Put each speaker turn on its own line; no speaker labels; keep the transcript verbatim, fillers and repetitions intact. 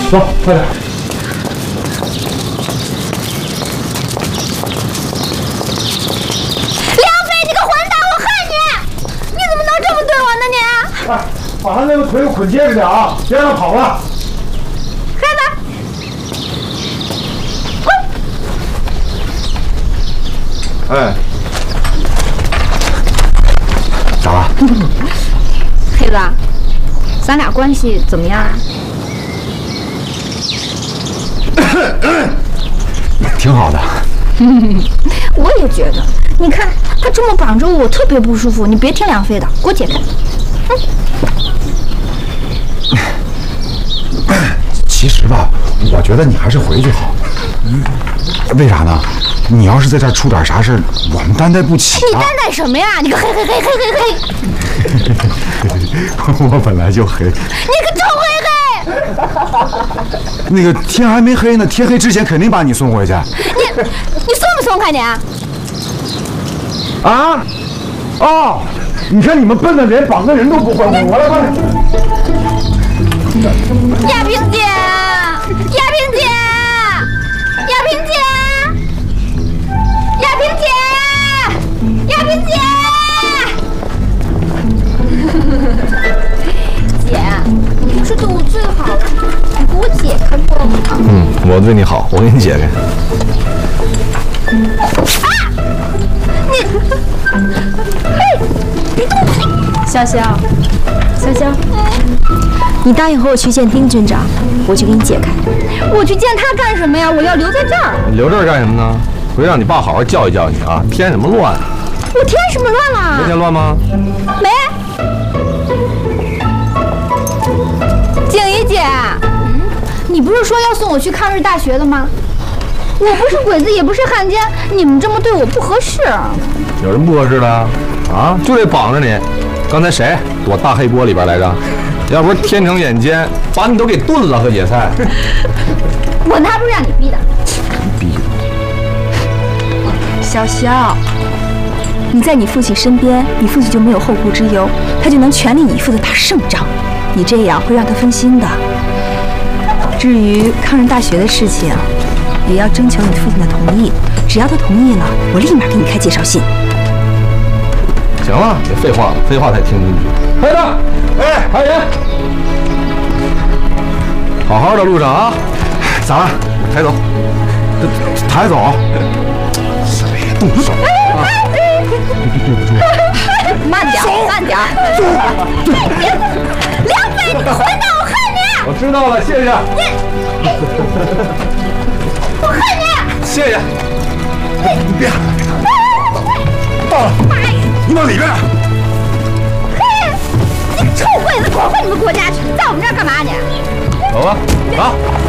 走，快点。
梁飞，你个混蛋，我恨你！你怎么能这么对我呢你？
哎，把他那个腿捆结实点啊，别让他跑了。
开门！
哎，咋了？
黑子，咱俩关系怎么样啊？
挺好的。
我也觉得，你看他这么绑着我，我特别不舒服。你别听梁飞的，给我解开。
嗯、其实吧，我觉得你还是回去好。嗯，为啥呢？你要是在这儿出点啥事儿，我们担待不起、啊。
你担待什么呀？你个黑黑黑黑黑
黑！我本来就黑。
你个臭黑黑！
那个天还没黑呢，天黑之前肯定把你送回去。
你你松不松开你？
啊？哦，你看你们笨的连绑个人都不会，我来帮你。
亚萍姐，亚萍姐，亚萍姐，亚萍姐，亚萍姐。姐，你不是对我最好了，你给我解开不？
嗯，我对你好，我给你解开。
啊！你，嘿，你动手！
潇潇，潇潇，你答应和我去见丁军长，我就给你解开。
我去见他干什么呀？我要留在这儿。
你留这儿干什么呢？回去让你爸好好教育教育你啊！添什么乱？
我添什么乱了？
没添乱吗？
没。景怡姐，嗯，你不是说要送我去抗日大学的吗？我不是鬼子，也不是汉奸，你们这么对我不合适。
有什么不合适的啊？就得绑着你。刚才谁躲大黑锅里边来着？要不是天成眼尖，把你都给炖了和野菜。
我那不是让你逼的。
逼的。
潇潇，你在你父亲身边，你父亲就没有后顾之忧，他就能全力以赴的打胜仗。你这样会让他分心的。至于抗日大学的事情，也要征求你父亲的同意。只要他同意了，我立马给你开介绍信。
行了，别废话了，废话才听进去。
孩子，哎，海人，
好好的路上啊，
咋了？
抬走，
抬走。别动手啊！
慢点，慢点。梁飞，你个混蛋，我恨你！
我知道了，谢谢。
你，我恨你！
谢谢。
你别喊了，别喊了。到了，你往里边。
嘿，你个臭鬼子，滚回你们国家去！在我们这儿干嘛你？
走吧，走。